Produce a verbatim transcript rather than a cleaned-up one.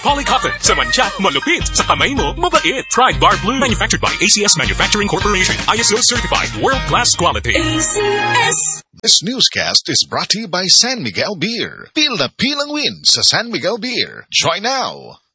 Polly Cotton. Sa mancha, malupit. Sa kamay mo, mabait. Pride Bar Blue. Manufactured by A C S Manufacturing Corporation. I S O certified. World-class quality. A C S. This newscast is brought to you by San Miguel Beer. Feel the pilang win sa San Miguel Beer. Try now.